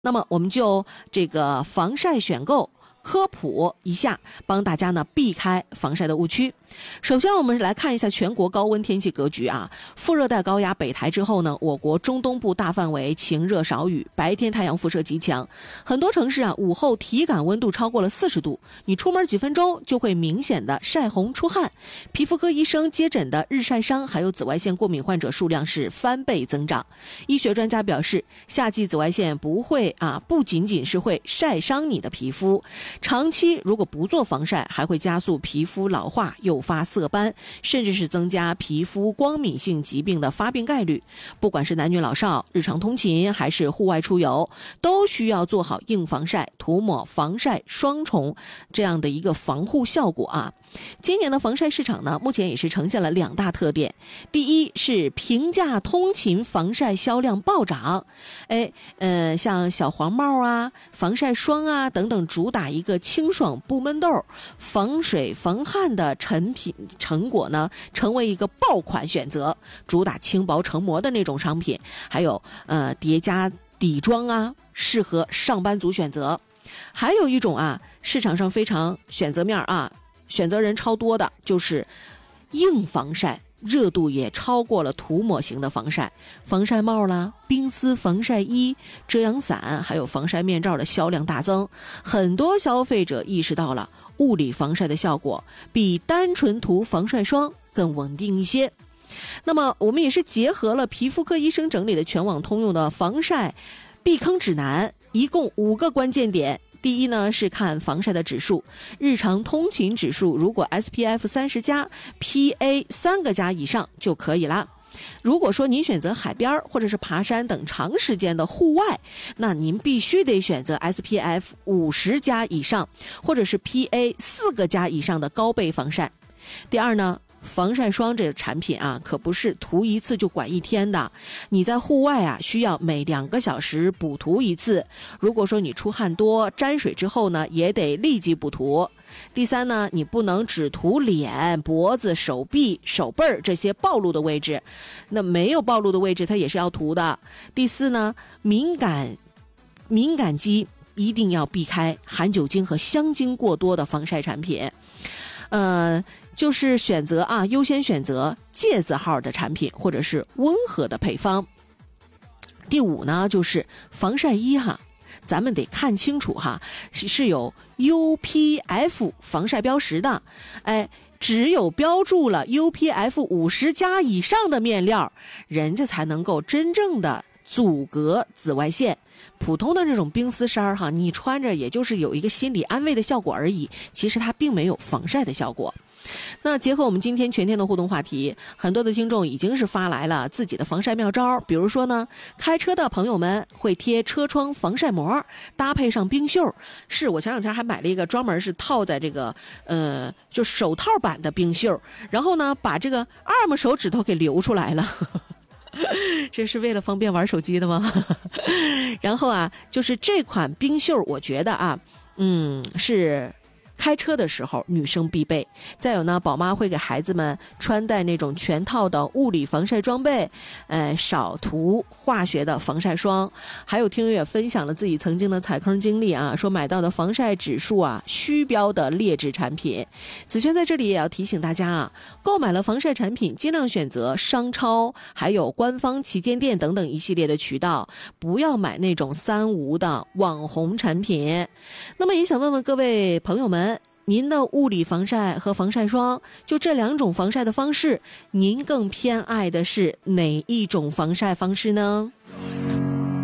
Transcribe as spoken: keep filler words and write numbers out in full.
那么我们就这个防晒选购科普一下，帮大家呢避开防晒的误区。首先我们来看一下全国高温天气格局啊，副热带高压北抬之后呢，我国中东部大范围晴热少雨，白天太阳辐射极强，很多城市啊午后体感温度超过了四十度，你出门几分钟就会明显的晒红出汗。皮肤科医生接诊的日晒伤还有紫外线过敏患者数量是翻倍增长。医学专家表示，夏季紫外线不会啊不仅仅是会晒伤你的皮肤，长期如果不做防晒，还会加速皮肤老化，诱发色斑，甚至是增加皮肤光敏性疾病的发病概率。不管是男女老少，日常通勤还是户外出游，都需要做好硬防晒、涂抹防晒双重这样的一个防护效果啊。今年的防晒市场呢，目前也是呈现了两大特点。第一是平价通勤防晒销量暴涨，哎，呃，像小黄帽啊、防晒霜啊等等，主打一个清爽不闷痘、防水防汗的成品成果呢，成为一个爆款选择，主打轻薄成膜的那种商品，还有呃叠加底妆啊，适合上班族选择。还有一种啊，市场上非常选择面啊。选择人超多的就是硬防晒，热度也超过了涂抹型的防晒，防晒帽啦、冰丝防晒衣、遮阳伞还有防晒面罩的销量大增。很多消费者意识到了物理防晒的效果比单纯涂防晒霜更稳定一些。那么我们也是结合了皮肤科医生整理的全网通用的防晒避坑指南，一共五个关键点。第一呢是看防晒的指数，日常通勤指数如果 S P F 三十加 P A 三个加以上就可以啦。如果说您选择海边或者是爬山等长时间的户外，那您必须得选择 S P F 五十加以上或者是 P A 四个加以上的高倍防晒。第二呢，防晒霜这个产品啊，可不是涂一次就管一天的。你在户外啊，需要每两个小时补涂一次。如果说你出汗多、沾水之后呢，也得立即补涂。第三呢，你不能只涂脸、脖子、手臂、手背儿这些暴露的位置，那没有暴露的位置它也是要涂的。第四呢，敏感敏感肌一定要避开含酒精和香精过多的防晒产品。呃。就是选择啊，优先选择芥字号的产品或者是温和的配方。第五呢，就是防晒衣哈，咱们得看清楚哈，是是有 U P F 防晒标识的，哎，只有标注了 U P F 五十加以上的面料，人家才能够真正的阻隔紫外线。普通的这种冰丝衫哈，你穿着也就是有一个心理安慰的效果而已，其实它并没有防晒的效果。那结合我们今天全天的互动话题，很多的听众已经是发来了自己的防晒妙招。比如说呢，开车的朋友们会贴车窗防晒膜，搭配上冰袖。是我前两天还买了一个专门是套在这个呃就手套版的冰袖，然后呢把这个二拇手指头给留出来了。这是为了方便玩手机的吗？然后啊，就是这款冰袖，我觉得啊，嗯，是开车的时候女生必备。再有呢，宝妈会给孩子们穿戴那种全套的物理防晒装备，呃，少涂化学的防晒霜。还有听友也分享了自己曾经的踩坑经历啊，说买到的防晒指数啊虚标的劣质产品。子轩在这里也要提醒大家啊，购买了防晒产品尽量选择商超还有官方旗舰店等等一系列的渠道，不要买那种三无的网红产品。那么也想问问各位朋友们，您的物理防晒和防晒霜，就这两种防晒的方式，您更偏爱的是哪一种防晒方式呢？